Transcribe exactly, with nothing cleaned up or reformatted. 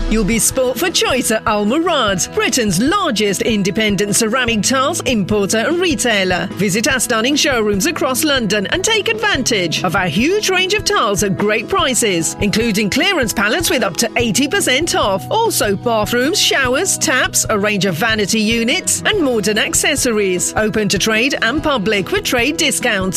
You'll be sport for choice at Al Murad, Britain's largest independent ceramic tiles importer and retailer. Visit our stunning showrooms across London and take advantage of our huge range of tiles at great prices, including clearance pallets with up to eighty percent off. Also bathrooms, showers, taps, a range of vanity units and modern accessories. Open to trade and public with trade discounts.